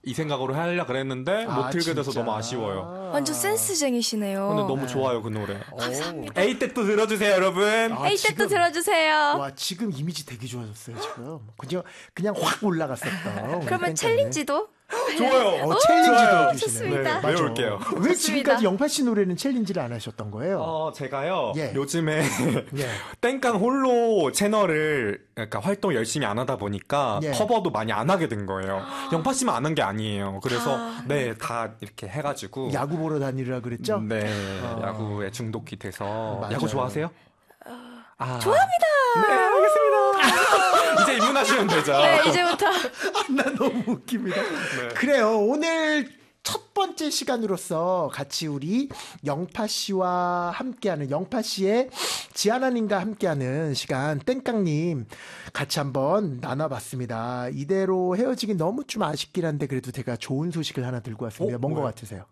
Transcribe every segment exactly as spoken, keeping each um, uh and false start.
이 생각으로 하려 그랬는데 아, 못 틀게 진짜? 돼서 너무 아쉬워요. 완전 센스쟁이시네요. 근데 너무 좋아요 그 노래. 감사합니다. 에이텍도 들어주세요 여러분. 아, 에이텍도 지금- 들어주세요. 와, 지금 이미지 되게 좋아졌어요, 지금. 그냥, 그냥 확 올라갔었던. 그러면 챌린지도? 좋아요. 어, 챌린지도 좋아요. 해주시네요. 좋습니다. 네, 외울게요. 왜 좋습니다. 지금까지 영파 씨 노래는 챌린지를 안 하셨던 거예요? 어 제가요 예. 요즘에 예. 땡깡 홀로 채널을 그러니까 활동 열심히 안 하다 보니까 예. 커버도 많이 안 하게 된 거예요. 영파 씨만 안 한 게 아니에요. 그래서 아. 네 다 이렇게 해가지고 야구 보러 다니라 그랬죠? 네 어. 야구에 중독이 돼서 맞아요. 야구 좋아하세요? 아. 좋아합니다. 네 알겠습니다. 이제 입문하시면 되죠. 네, 이제부터. 나 너무 웃깁니다. 네. 그래요. 오늘 첫 번째 시간으로서 같이 우리 영파 씨와 함께하는 영파 씨의 지아나님과 함께하는 시간 땡깡님 같이 한번 나눠봤습니다. 이대로 헤어지기 너무 좀 아쉽긴 한데 그래도 제가 좋은 소식을 하나 들고 왔습니다. 어, 뭔 것 뭐예요? 같으세요?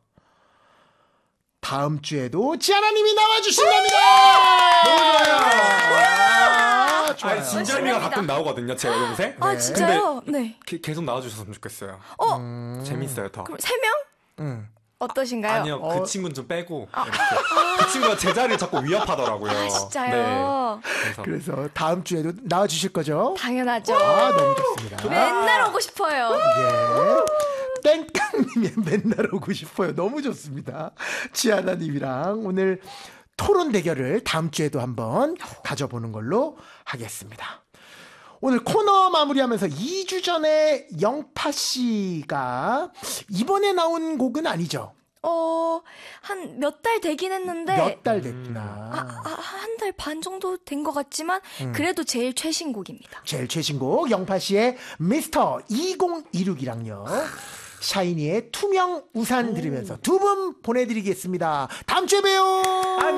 다음 주에도 지아나님이 나와주신답니다. 너무 좋아요. 좋아요. 아니 진절미가 가끔 나오거든요 제 영상에. 아, 진짜요? 네. 게- 계속 나와주셨으면 좋겠어요. 어? 재밌어요 더. 그럼 세 명? 응. 어떠신가요? 아니요 어. 그 친구는 좀 빼고 이렇게. 그 친구가 제 자리를 자꾸 위협하더라고요. 아, 진짜요? 네. 그래서 그래서 다음 주에도 나와주실 거죠? 당연하죠. 아, 너무 좋습니다. 맨날 오고 싶어요. 예. 땡깡님이 맨날 오고 싶어요. 너무 좋습니다. 지아나님이랑 오늘 토론 대결을 다음 주에도 한번 가져보는 걸로 하겠습니다. 오늘 코너 마무리하면서 이 주 전에 영파 씨가 이번에 나온 곡은 아니죠? 어, 한 몇 달 되긴 했는데. 몇 달 됐구나. 아, 아, 한 달 반 정도 된 것 같지만, 그래도 제일 최신곡입니다. 제일 최신곡 영파 씨의 미스터 이천이십육이랑요. 샤이니의 투명 우산 들으면서 두 분 보내드리겠습니다. 다음 주에 봬요.